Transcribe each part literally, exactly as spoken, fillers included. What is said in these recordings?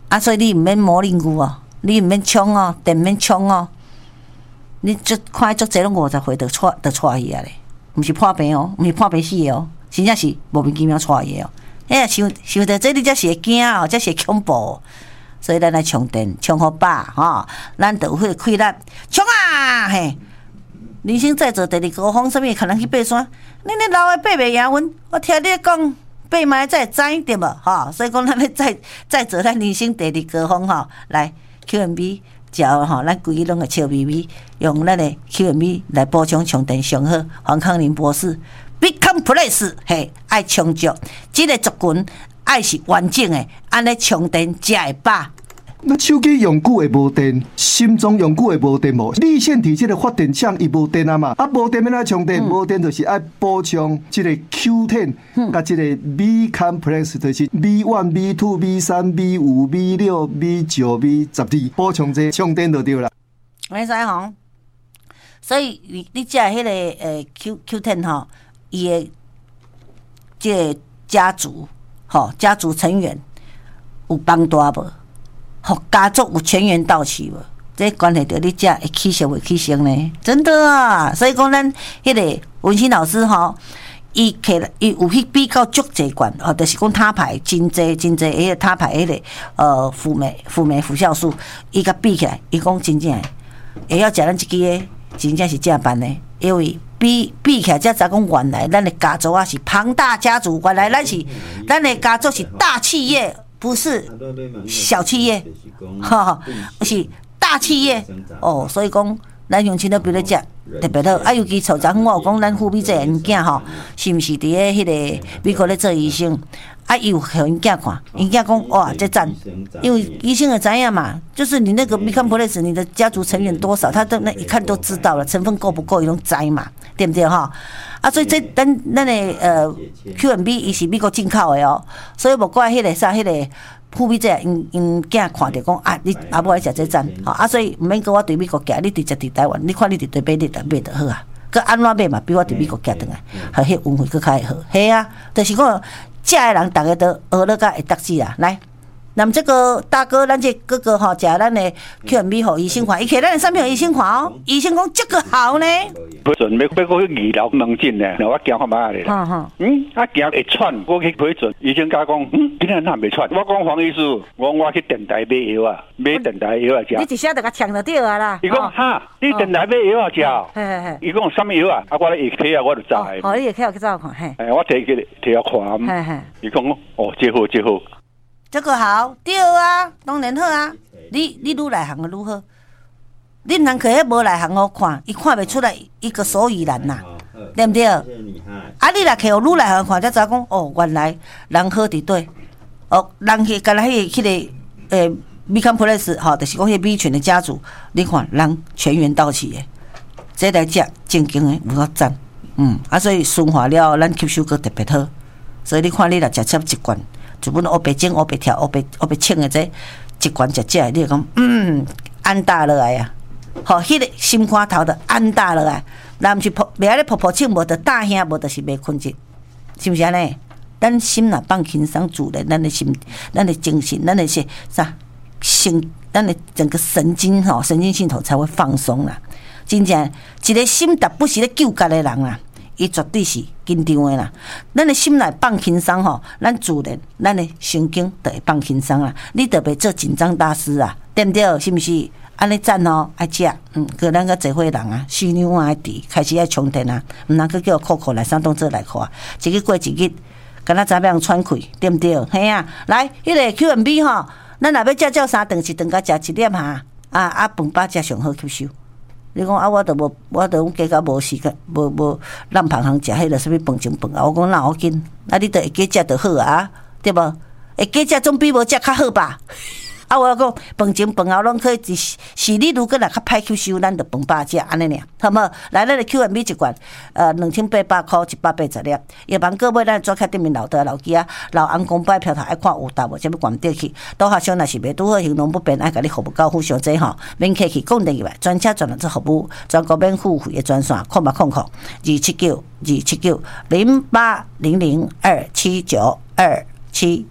啊，所以你毋免磨练牛哦，你毋免冲哦，电免冲哦。你足看足侪拢五十岁就出就出去啊咧，毋是破病哦，毋是破病死的哦，真正是莫名其妙出去的哦。哎呀，想想到这你才是会惊哦，才是会恐怖哦。所以咱来充电，充好饱吼，咱就有迄个气力，冲啊嘿！人生再做第二高峰，什么可能去爬山？你你老的爬袂赢阮，我听你讲爬埋才会知对无？吼，所以讲咱咧再再做咱人生第二高峰吼，来 Q M B。食吼，咱规日拢会笑眯眯，用咱的 Q M B 来补充充电上好。黄康林博士 ，Big Complex 嘿，爱充足，即个族群爱是完整的，安尼充电才会饱。 那手机用久会无电，心脏用久会无电无？立腺体这个发电厂伊无电啊嘛，啊无电要哪充电？无、嗯、电就是爱补充这个 Q 十 甲这个 B Complex， 就是 B 一、B 二、B 三、B 五、B 六、B 九、B 十二，补充这充电就对啦。 没使吼，所以你你食迄个呃 Q Q 十 吼，伊的这个家族吼家族成员有帮大无？互家族有全员到齐无？这关系到你遮会起色未起色呢？真的啊！所以讲咱迄个文心老师吼，伊起来伊有去比较足济罐吼，就是讲他牌真济真济，迄个他牌迄个呃辅酶辅酶辅酵素，伊甲比起来，伊讲真正会晓食咱即支诶，真正是正办诶，因为比比起来，才知讲原来咱的家族啊是庞大家族，原来咱是咱的家族是大企业。不是小企业，哈，是大企业哦。所以讲，咱乡亲都比咧食特别好。啊，尤其厝昨昏我有讲，咱父母这因囝吼，是毋是伫咧迄个美国咧做医生？啊，伊有互因囝看，因囝讲哇，这赞，因为医生也知影嘛，就是你那个 B Complex， 你的家族成员多少，他都那一看都知道了，成分够不够，伊拢知嘛，对不对哈？啊，所以这咱咱的呃 Q M B 伊是美国进口的哦，所以无怪迄个啥迄个富美者因因囝看着讲啊，你阿母爱食这赞，吼啊，所以毋免跟我对美国寄，你直接伫台湾，你看你伫台北你来买就好啊，佮安怎买嘛，比我伫美国寄转来，和迄运费佮较会好，系啊，就是讲食的人逐个都学了甲会得志啊，来。那么这个大哥，咱这哥哥吼，食咱的 Q M B 互医生看，伊摕咱的产品互医生看哦，医生讲这个好呢。 不准要要过去二楼门诊呢，我惊看嘛咧。嗯，啊惊会喘，我去批准，医生甲讲，嗯，今日哪袂喘？我讲黄医师，我我去电台买药啊，买电台药啊食。 你一下就甲呛就对啊啦。 伊讲哈，你电台买药啊食？嘿嘿嘿。伊讲什么药啊？啊，我咧一睇啊，我就知。 哦，你会去去走看嘿。 哎，我摕去摕下看。嘿嘿。伊讲哦，这好这好。 这个好，对啊，当然好啊。你你愈内行的愈好，你人可迄无内行好看，伊看袂出来一个所以然呐，对不对？啊，你若摕互愈内行看，才知讲哦，原来人好伫对，哦，人去干那迄迄个诶 ，B Complex 吼，就是讲迄 B 群的家族，你看人全员到齐的，这来食正经的有够赞，嗯，啊，所以顺化了，咱吸收个特别好，所以你看你若食切一罐。就本乌白蒸、乌白跳、乌白乌白清的这一罐食食，你就讲嗯安大落来啊！吼，迄、那个心肝头的安大落来，咱毋是扑袂咧扑扑清，无得大兄，无得是袂困觉，是毋是安尼？咱心若放轻松，自然咱的心、咱的精神、咱的是啥神、咱的整个神经吼、神经系统才会放松啦。真正一个心达不是咧救家的人啦。伊绝对是紧张的啦，咱的心内放轻松吼，咱自然咱的神经就会放轻松啦。你特别做紧张大师啊，对不对？是不是？安尼赞哦，爱食，嗯，个咱个侪伙人啊，犀牛啊爱滴，开始爱充电啊，毋通去叫扣扣来上动作来看，一日过一日，敢若知影喘气，对不对？嘿啊，来，迄、那个 Q M B 吼，咱若要食照三顿，一顿甲食一粒哈，啊啊，饭饱食上好吸收。你讲啊，我都无，我都讲加到无时间，无无咱旁行食迄个什么饭前饭啊，我讲哪要紧，啊你得会加食就好啊，对无？会加食总比无食较好吧？啊，我讲饭前饭后拢可以是是你如果若较歹吸收，咱就饭饱食安尼尔，好无？来咱的 Q M B 一罐，呃，两千八百块，一百八十粒。药房购买咱抓开对面老的老机啊，老翁公摆票头爱看有搭无，啥物关得去。拄好像若是袂拄好行动不便，爱甲你服务到付上这吼，免客气，讲电话，专车专人做服务，全国免付费的专线，空八空空二七九二七九零八零零二七九二七。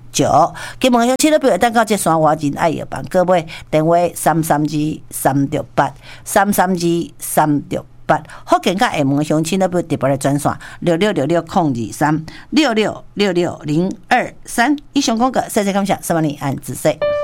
九。金门乡亲乐朋友，等到这山外人爱药房，各位电话三三二三六八三三二三六八。福建甲厦门乡亲乐朋友特别来转线六六六六空二三六六六六零二三。以上广告，谢谢感谢，三万里安子说。